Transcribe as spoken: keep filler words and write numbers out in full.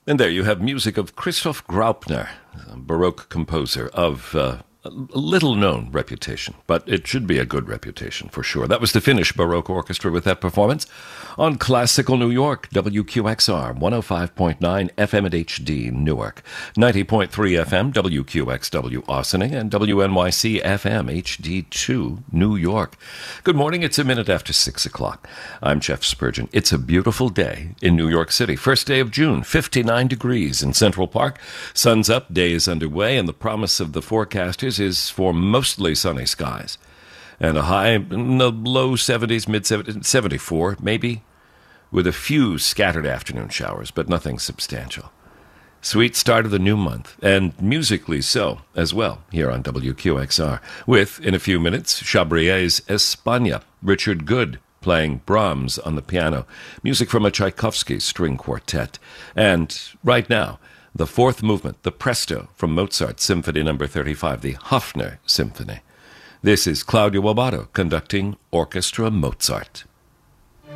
And there you have music of Christoph Graupner, a Baroque composer of uh, a little-known reputation, but it should be a good reputation for sure. That was the Finnish Baroque Orchestra with that performance on Classical New York, W Q X R, one oh five point nine F M at H D, Newark, ninety point three F M, W Q X W, Ossining, and W N Y C F M, H D two, New York. Good morning, it's a minute after six o'clock. I'm Jeff Spurgeon. It's a beautiful day in New York City. First day of June, fifty-nine degrees in Central Park. Sun's up, day is underway, and the promise of the forecasters is for mostly sunny skies. And a high in the low seventies, mid-seventies, seventy-four maybe, with a few scattered afternoon showers, but nothing substantial. Sweet start of the new month, and musically so as well, here on W Q X R, with, in a few minutes, Chabrier's España, Richard Good playing Brahms on the piano, music from a Tchaikovsky string quartet, and right now, the fourth movement, the Presto, from Mozart's Symphony Number thirty-five, the Hofner Symphony. This is Claudio Abbado conducting Orchestra Mozart.